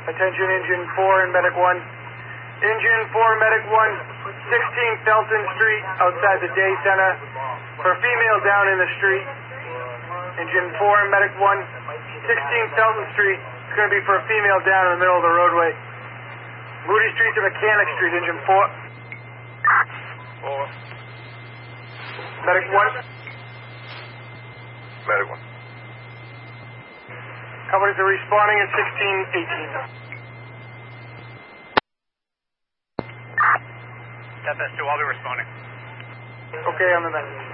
Attention, Engine 4 and Medic 1. Engine 4, Medic 1, 16 Felton Street, outside the Day Center. For a female down in the street. Engine 4 and Medic 1, 16 Felton Street. It's going to be for a female down in the middle of the roadway. Moody Street to Mechanic Street, Engine 4. 4. Medic 1. Medic 1. Companies are responding at 1618. FS2, I'll be responding. Okay, on the message.